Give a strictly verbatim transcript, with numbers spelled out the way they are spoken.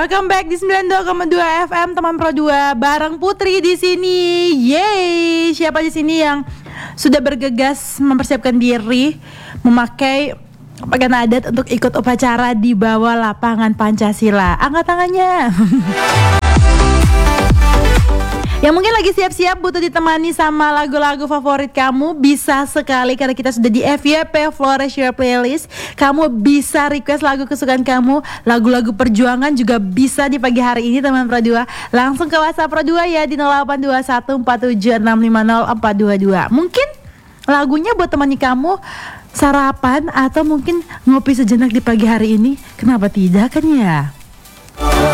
Welcome back di sembilan puluh dua koma dua F M teman Pro dua bareng Putri di sini. Yeay, siapa di sini yang sudah bergegas mempersiapkan diri memakai pakaian adat untuk ikut upacara di bawah lapangan Pancasila? Angkat tangannya. Yang mungkin lagi siap-siap butuh ditemani sama lagu-lagu favorit kamu, bisa sekali karena kita sudah di F Y P Flores Your Playlist. Kamu bisa request lagu kesukaan kamu, lagu-lagu perjuangan juga bisa di pagi hari ini teman Pro dua. Langsung ke WhatsApp Pro dua ya di nol delapan dua satu empat tujuh enam lima nol empat dua dua. Mungkin lagunya buat temani kamu sarapan atau mungkin ngopi sejenak di pagi hari ini. Kenapa tidak kan ya?